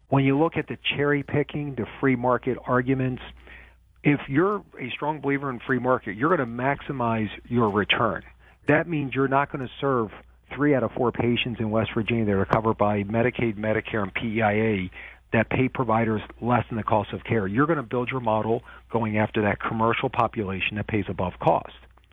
When you look at the cherry picking, the free market arguments, if you're a strong believer in free market, you're going to maximize your return. That means you're not going to serve 3 out of 4 patients in West Virginia that are covered by Medicaid, Medicare, and PEIA that pay providers less than the cost of care. You're going to build your model going after that commercial population that pays above cost.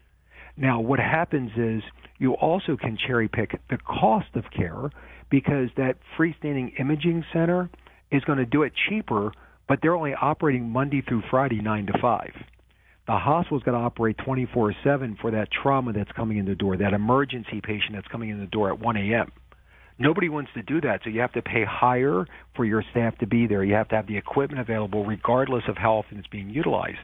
Now, what happens is you also can cherry pick the cost of care because that freestanding imaging center is going to do it cheaper, but they're only operating Monday through Friday, 9 to 5. The hospital's got to operate 24/7 for that trauma that's coming in the door, that emergency patient that's coming in the door at 1 a.m. Nobody wants to do that, so you have to pay higher for your staff to be there. You have to have the equipment available regardless of how often it's being utilized.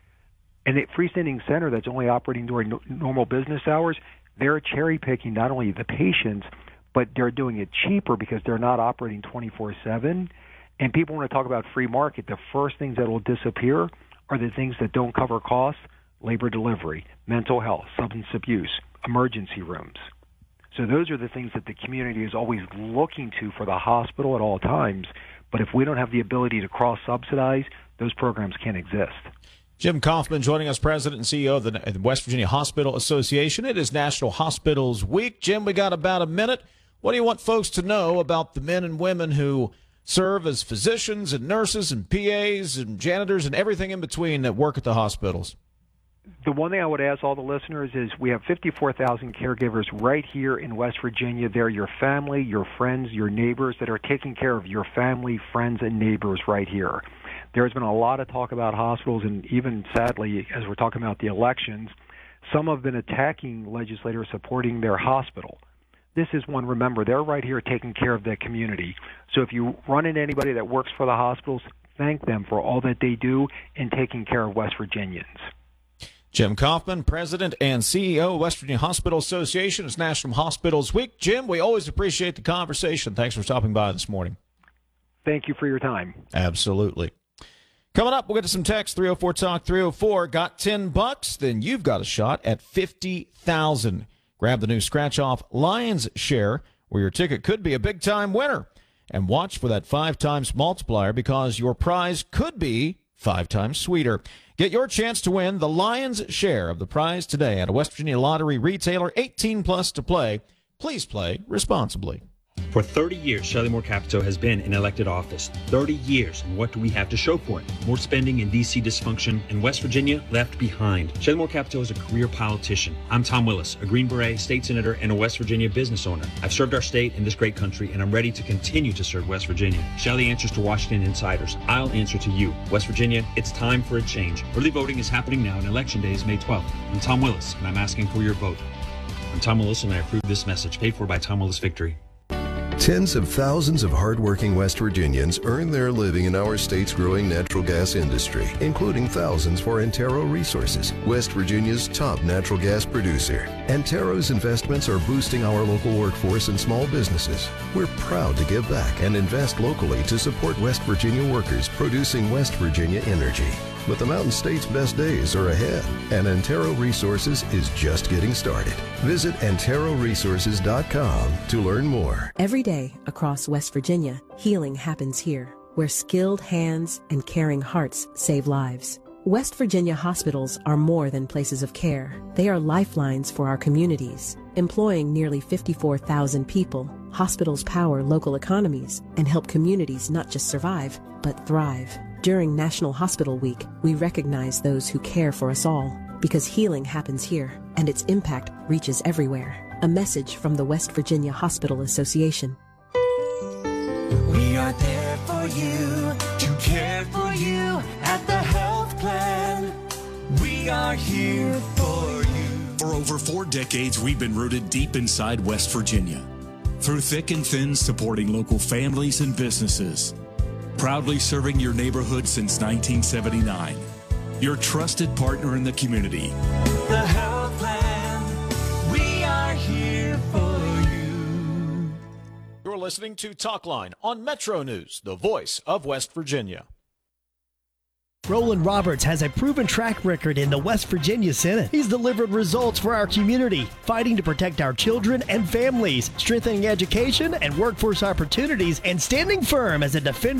And a freestanding center that's only operating during normal business hours, they're cherry-picking not only the patients, but they're doing it cheaper because they're not operating 24/7. And people want to talk about free market. The first things that will disappear are the things that don't cover costs: labor delivery, mental health, substance abuse, emergency rooms. So those are the things that the community is always looking to for the hospital at all times. But if we don't have the ability to cross-subsidize, those programs can't exist. Jim Kaufman joining us, President and CEO of the West Virginia Hospital Association. It is National Hospitals Week. Jim, we got about a minute. What do you want folks to know about the men and women who serve as physicians and nurses and PAs and janitors and everything in between that work at the hospitals? The one thing I would ask all the listeners is we have 54,000 caregivers right here in West Virginia. They're your family, your friends, your neighbors that are taking care of your family, friends, and neighbors right here. There's been a lot of talk about hospitals, and even sadly, as we're talking about the elections, some have been attacking legislators supporting their hospital. This is one, remember, they're right here taking care of their community. So if you run into anybody that works for the hospitals, thank them for all that they do in taking care of West Virginians. Jim Kaufman, President and CEO of West Virginia Hospital Association. It's National Hospitals Week. Jim, we always appreciate the conversation. Thanks for stopping by this morning. Thank you for your time. Absolutely. Coming up, we'll get to some text, 304-TALK, 304. Got $10? Then you've got a shot at $50,000. Grab the new scratch-off Lions Share, where your ticket could be a big-time winner. And watch for that 5 times multiplier because your prize could be 5 times sweeter. Get your chance to win the Lions Share of the prize today at a West Virginia Lottery retailer, 18 plus to play. Please play responsibly. For 30 years, Shelley Moore Capito has been in elected office. 30 years, and what do we have to show for it? More spending and D.C. dysfunction, and West Virginia left behind. Shelley Moore Capito is a career politician. I'm Tom Willis, a Green Beret, state senator, and a West Virginia business owner. I've served our state and this great country, and I'm ready to continue to serve West Virginia. Shelley answers to Washington insiders. I'll answer to you. West Virginia, it's time for a change. Early voting is happening now, and Election Day is May 12th. I'm Tom Willis, and I'm asking for your vote. I'm Tom Willis, and I approve this message, paid for by Tom Willis Victory. Tens of thousands of hardworking West Virginians earn their living in our state's growing natural gas industry, including thousands for Antero Resources, West Virginia's top natural gas producer. Antero's investments are boosting our local workforce and small businesses. We're proud to give back and invest locally to support West Virginia workers producing West Virginia energy. But the Mountain State's best days are ahead, and Antero Resources is just getting started. Visit AnteroResources.com to learn more. Every day across West Virginia, healing happens here, where skilled hands and caring hearts save lives. West Virginia hospitals are more than places of care. They are lifelines for our communities. Employing nearly 54,000 people, hospitals power local economies and help communities not just survive, but thrive. During National Hospital Week, we recognize those who care for us all, because healing happens here, and its impact reaches everywhere. A message from the West Virginia Hospital Association. We are there for you, to care for you at the health plan. We are here for you. For over 4 decades, we've been rooted deep inside West Virginia. Through thick and thin, supporting local families and businesses. Proudly serving your neighborhood since 1979. Your trusted partner in the community. The health plan, we are here for you. You're listening to Talkline on Metro News, the voice of West Virginia. Roland Roberts has a proven track record in the West Virginia Senate. He's delivered results for our community, fighting to protect our children and families, strengthening education and workforce opportunities, and standing firm as a defender